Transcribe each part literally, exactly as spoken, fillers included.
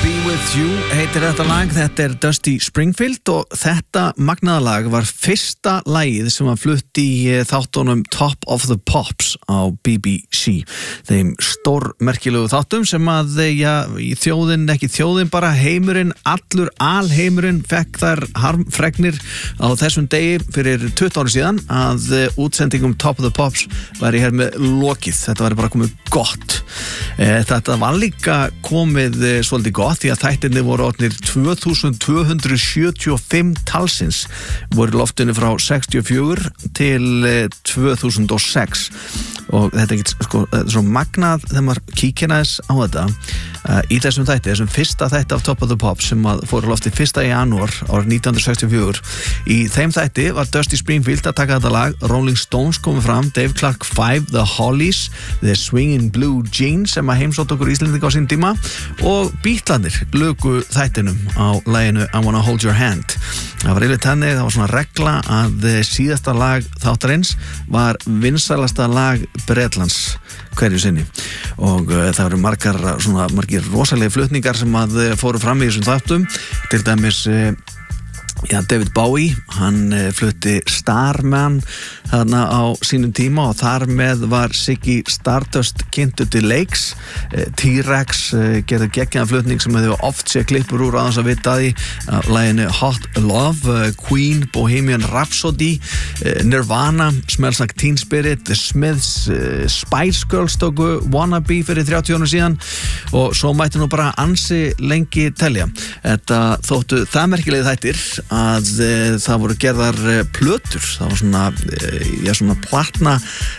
With You heitir þetta lag, þetta er Dusty Springfield og þetta magnaða lag var fyrsta lagið sem var flutt í þáttunum Top of the Pops á B B C, þeim stórmerkilegu þáttum sem að ja, í þjóðin, ekki þjóðin bara heimurinn, allur alheimurinn fekk þar harmfregnir á þessum degi fyrir tuttugu ári síðan að útsendingum Top of the Pops væri hér með lokið, þetta væri bara komið gott. Þetta var líka komið svolítið gott því að þættirnir voru orðnir tvö þúsund tvö hundruð sjötíu og fimm talsins, voru loftinu frá sextíu og fjögur til tvö þúsund og sex og þetta er ekki sko, þetta er svo magnað þegar maður kíkir aðeins á þetta uh, í þessum þætti, þessum fyrsta þætti af Top of the Pops sem að fóru loftið fyrsta janúar árið nítján hundruð sextíu og fjögur. Í þeim þætti var Dusty Springfield að taka þetta lag, Rolling Stones komið fram, Dave Clark five, The Hollies, The Swingin' Blue Jeans sem að heimsótt okkur Íslendinga á sín tíma og Beatlandir luku þættinum á laginu I Wanna Hold Your Hand. Það var yfirleitt henni, það var svona regla að síðasta lag þáttarins var vinsælasta lag Bretlands hverju sinni og uh, það voru margar svona margir rosalegi flutningar sem að uh, fóru fram í þessum þáttum, til dæmis uh, Já, David Bowie, hann uh, flutti Starman þarna á sínum tíma og þar með var Ziggy Stardust kynntur til leiks. uh, T-Rex uh, gerði geggjaðan flutning sem hefur oft sé klippur úr aðeins að vita því uh, laginu Hot Love, uh, Queen, Bohemian Rhapsody, uh, Nirvana, Smells Like Teen Spirit, The Smiths, uh, Spice Girls tóku Wannabe fyrir þrjátíu árum síðan og svo mætti nú bara ansi lengi telja. Þetta þóttu það merkilegi þættir að e, það voru gerðar e, plötur, það var svona e, já, svona platna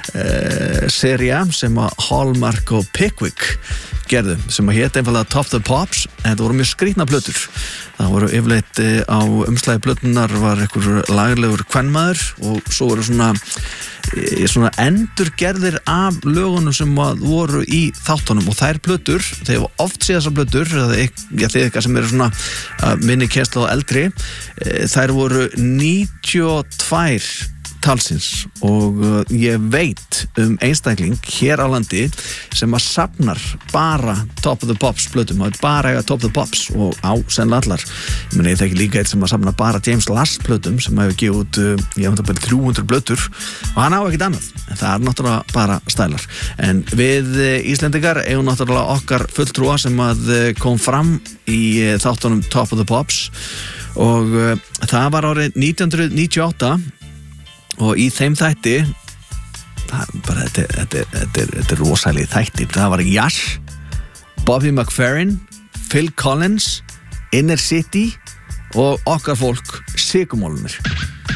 e, sería sem að Hallmark og Pickwick gerðu, sem að hétt einfallega Top of the Pops, en þetta voru mjög skrýtna plötur. Það voru yfirleitt e, á umslagi plötunar var einhver laglegur kvenmaður og svo voru svona e, svona endurgerðir af lögunum sem voru í þáttunum og þær plötur, þegar oft sé þessar plötur, já þeir eitthvað sem eru svona minni kenslu og eldri, e, þær voru níutíu og tvær talsins og uh, ég veit um einstakling hér á landi sem að safnar bara Top of the Pops plötum, það er bara eiga Top of the Pops og á sennilega allar. Ég meni ég þekki líka eitt sem að safna bara James Last plötum sem hefur gefið út uh, ég veit að bara þrjú hundruð plötur og hann á ekkert annað, en það er náttúrulega bara stælar. En við uh, Íslendingar eigum náttúrulega okkar fulltrúa sem að uh, kom fram í uh, þáttunum Top of the Pops og uh, það var árið nítján hundruð níutíu og átta og í þeim þætti það, bara, þetta, þetta, þetta, þetta er rosalega þætti, það var Yash, Bobby McFerrin, Phil Collins, Inner City og okkar fólk Sigurmálunir.